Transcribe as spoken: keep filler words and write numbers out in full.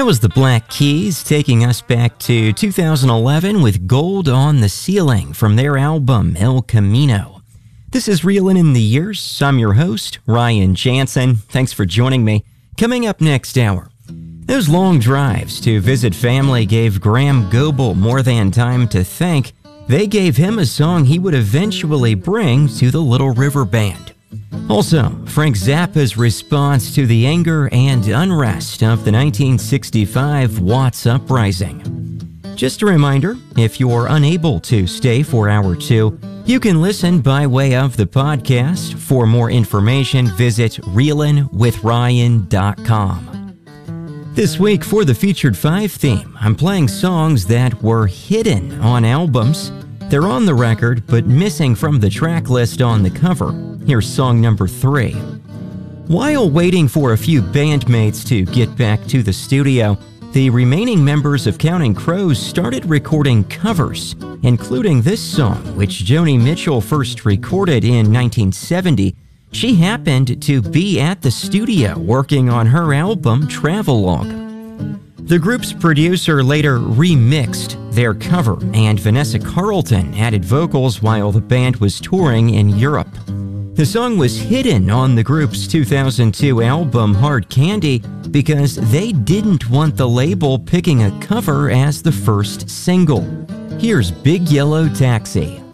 That was the Black Keys taking us back to two thousand eleven with Gold on the Ceiling from their album El Camino. This is Reelin' in the Years. I'm your host, Ryan Jansen. Thanks for joining me. Coming up next hour, those long drives to visit family gave Graham Goebel more than time to think. They gave him a song he would eventually bring to the Little River Band. Also, Frank Zappa's response to the anger and unrest of the nineteen sixty-five Watts Uprising. Just a reminder, if you're unable to stay for hour two, you can listen by way of the podcast. For more information, visit reelin with ryan dot com. This week for the Featured Five theme, I'm playing songs that were hidden on albums. They're on the record, but missing from the track list on the cover. Here's song number three. While waiting for a few bandmates to get back to the studio, the remaining members of Counting Crows started recording covers, including this song, which Joni Mitchell first recorded in nineteen seventy. She happened to be at the studio working on her album Travelogue. The group's producer later remixed their cover, and Vanessa Carlton added vocals while the band was touring in Europe. The song was hidden on the group's two thousand two album Hard Candy because they didn't want the label picking a cover as the first single. Here's Big Yellow Taxi.